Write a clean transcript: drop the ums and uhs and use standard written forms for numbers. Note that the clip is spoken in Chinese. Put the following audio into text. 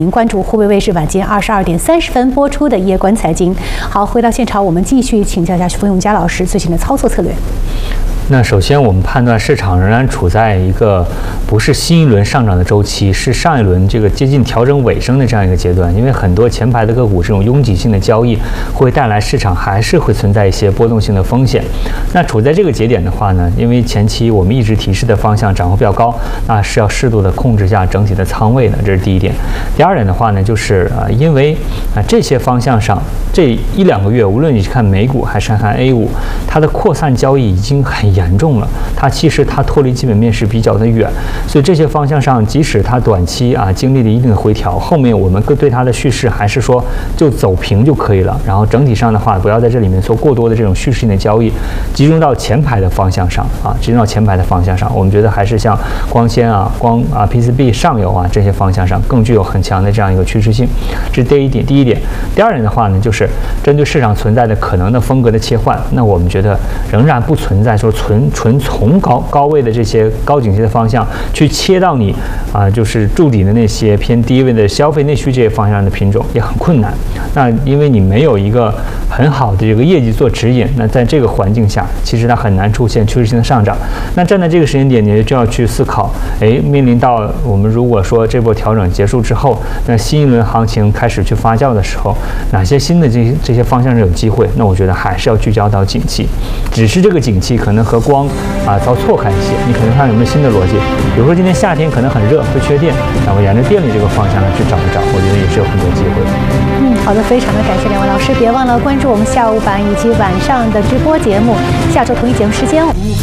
您关注湖北卫视晚间22点30分播出的夜观财经。好，回到现场，我们继续请教一下冯永嘉老师最新的操作策略。 那首先，我们判断市场仍然处在一个不是新一轮上涨的周期，是上一轮这个接近调整尾声的这样一个阶段。因为很多前排的个股这种拥挤性的交易，会带来市场还是会存在一些波动性的风险。那处在这个节点的话呢，因为前期我们一直提示的方向涨幅比较高，那是要适度的控制下整体的仓位的，这是第一点。第二点的话呢，就是因为这些方向上这1-2个月，无论你是看美股还是看 A 股，它的扩散交易已经很严重了，其实它脱离基本面是比较的远，所以这些方向上，即使它短期经历了一定的回调，后面我们对它的叙事还是说就走平就可以了。然后整体上的话，不要在这里面做过多的这种叙事性的交易，集中到前排的方向上我们觉得还是像光纤PCB 上游这些方向上更具有很强的这样一个趋势性。这是第一点。第二点的话呢，就是针对市场存在的可能的风格的切换，那我们觉得仍然不存在说纯从高位的这些高景气的方向去切到你就是筑底的那些偏低位的消费内需这些方向的品种也很困难。那因为你没有一个很好的这个业绩做指引，那在这个环境下，其实它很难出现趋势性的上涨。那站在这个时间点，你就要去思考，面临到我们如果说这波调整结束之后，那新一轮行情开始去发酵的时候，哪些新的这些方向是有机会？那我觉得还是要聚焦到景气，只是这个景气可能和光遭错开一些，你可能看有没有新的逻辑。比如说今天夏天可能很热，会缺电，那么沿着电力这个方向去找一找，我觉得也是有很多机会。 好的，非常的感谢两位老师，别忘了关注我们下午版以及晚上的直播节目，下周同一节目时间。